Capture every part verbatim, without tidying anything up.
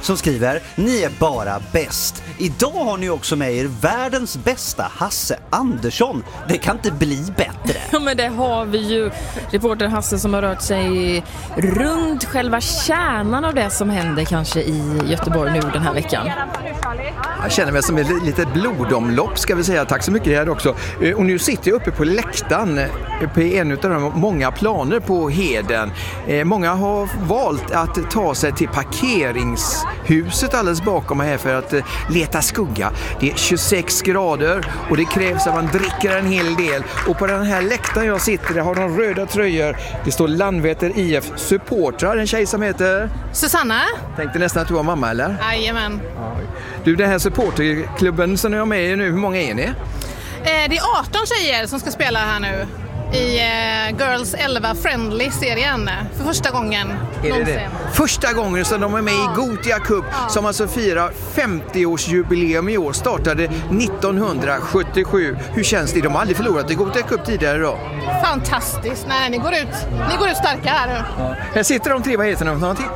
som skriver: ni är bara bäst. Idag har ni också med er världens bästa Hasse Andersson. Det kan inte bli bättre. Ja, men det har vi ju. Reporter Hasse som har rört sig runt själva kärnan av det som händer kanske i Göteborg nu den här veckan. Jag känner mig som ett litet blodomlopp, ska vi säga. Tack så mycket här också. Och nu sitter jag uppe på läktaren på en av de många planer på Heden. Många har valt att ta sig till parkeringshuset alldeles bakom här för att leta skugga. Det är tjugosex grader och det krävs att man dricker en hel del. Och på den här läktaren jag sitter, där har de röda tröjor. Det står Landvetter I F supportrar, en tjej som heter Susanna. Tänkte nästan att du var mamma, eller? Jajamän. Du, den här supporterklubben som ni har med er nu, hur många är ni? Eh, det är arton tjejer som ska spela här nu i eh, Girls elva Friendly-serien för första gången är någonsin. Det det? Första gången som de är med ja. i Gothia Cup ja. som alltså firar femtio-årsjubileum i år, startade nittonhundrasjuttiosju. Hur känns det? De har aldrig förlorat i Gothia Cup tidigare då. Fantastiskt. Nej, ni går ut, ni går ut starka här nu. Ja. Här sitter de tre, vad heter de? Någonting?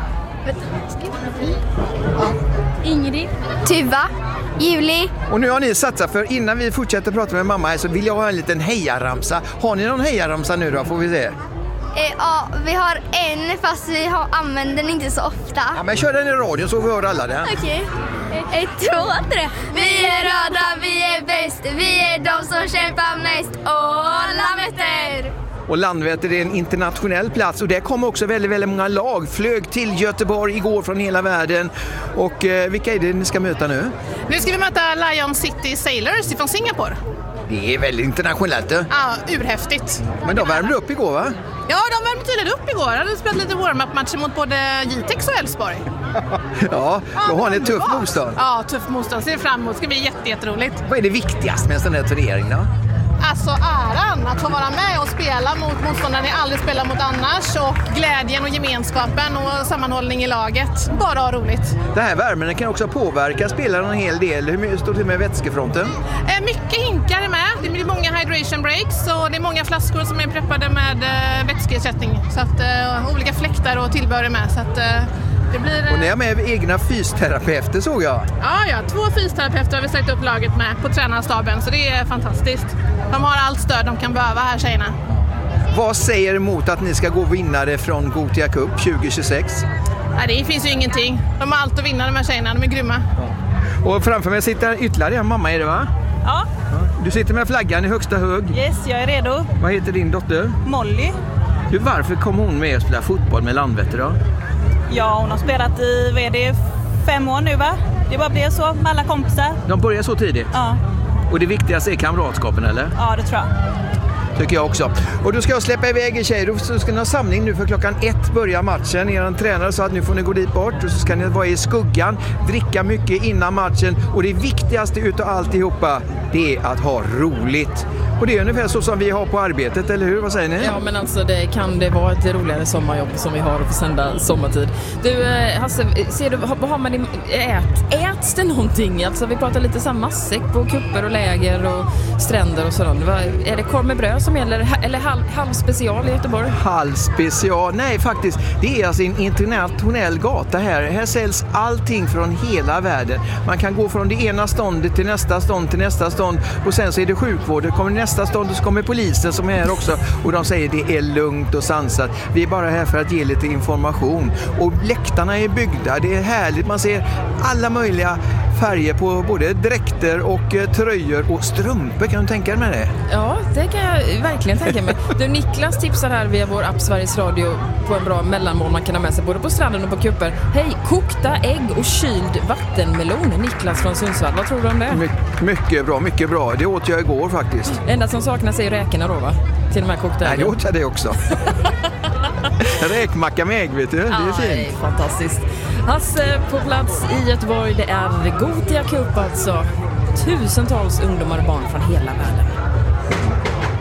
Ingrid, Tuva, Juli. Och nu har ni satsat, för innan vi fortsätter prata med mamma här så vill jag ha en liten hejaramsa. Har ni någon hejaramsa nu då, får vi se? Eh, ja, vi har en fast vi har, använder den inte så ofta. Ja, men kör den i radio så vi hör alla den. Okej, okay. Ett, två, tre. Vi är röda, vi är bäst, vi är de som kämpar mest. Åh, Landvetter! Och Landvetter är en internationell plats och där kommer också väldigt, väldigt många lag. Flög till Göteborg igår från hela världen. Och eh, vilka är det ni ska möta nu? Nu ska vi möta Lion City Sailors från Singapore. Det är väldigt internationellt. Ja, urhäftigt. Men de värmde upp igår, va? Ja, de värmde tydligen upp igår. De hade spelat lite warm-up-matcher mot både Jitex och Älvsborg. Ja, då har ni ett tufft motstånd. Ja, tufft motstånd. Ser fram emot. Det ska bli jätte, jätteroligt. Vad är det viktigaste med en sån här turnering då? Alltså äran att få vara med och spela mot motståndare ni aldrig spelar mot annars, och glädjen och gemenskapen och sammanhållning i laget. Bara ha roligt. Det här värmen kan också påverka spelaren en hel del. Hur står det med vätskefronten? Eh, mycket hinkar är med. Det blir många hydration breaks och det är många flaskor som är preppade med eh, vätskeersättning. Så att eh, olika fläktar och tillbehör är med. Så att, eh, det blir, eh... Och ni har med egna fysterapeuter, såg jag. Ja, ja, två fysterapeuter har vi sagt upp laget med på tränarstaben, så det är fantastiskt. De har allt stöd de kan behöva här, tjejerna. Vad säger emot att ni ska gå vinnare från Gothia Cup tjugo tjugosex? Nej, det finns ju ingenting. De har allt att vinna, de här tjejerna. De är grymma. Ja. Och framför mig sitter ytterligare en mamma, är det va? Ja. Du sitter med flaggan i högsta hög. Yes, jag är redo. Vad heter din dotter? Molly. Du, varför kom hon med och spela fotboll med Landvetter då? Ja, hon har spelat i V D fem år nu, va? Det bara blev så med alla kompisar. De börjar så tidigt? Ja. Och det viktigaste är kamratskapen, eller? Ja, det tror jag. Tycker jag också. Och då ska jag släppa iväg er tjejer. Då ska ni ha samling nu för klockan ett börjar matchen. Er tränare sa att nu får ni gå dit bort. Och så ska ni vara i skuggan, dricka mycket innan matchen. Och det viktigaste utav alltihopa, det är att ha roligt. Och det är ungefär så som vi har på arbetet, eller hur? Vad säger ni? Ja, men alltså det kan det vara ett roligare sommarjobb som vi har att få sända sommartid. Du, Hasse, ser du, vad har man i, ät, äts det någonting? Alltså vi pratar lite så här massäck på kupper och läger och stränder och sådant. Är det korv med bröd som gäller, eller halv, halv special i Göteborg? Halv special? Nej, faktiskt. Det är alltså en internationell gata här. Här säljs allting från hela världen. Man kan gå från det ena ståndet till nästa stånd till nästa stånd. Och sen så är det sjukvård. Det kommer nästa stånd och så kommer polisen som är här också. Och de säger det är lugnt och sansat. Vi är bara här för att ge lite information. Och läktarna är byggda. Det är härligt. Man ser alla möjliga färger på både dräkter och eh, tröjor och strumpor. Kan du tänka dig med det? Ja, det kan jag verkligen tänka mig. Du, Niklas tipsar här via vår app Sveriges Radio på en bra mellanmål man kan ha med sig både på stranden och på kupper. Hej, kokta ägg och kyld vattenmelon. Niklas från Sundsvall. Vad tror du om det? My- mycket bra, mycket bra. Det åt jag igår faktiskt. Det enda som saknas är räkorna då, va? Till de här kokta äggen. Nej, det åt jag det också. Räkmacka med ägg, vet du. Det är ja, fint. Det är fantastiskt. Hasse på plats i Göteborg. Det är Gothia Cup alltså. Tusentals ungdomar och barn från hela världen.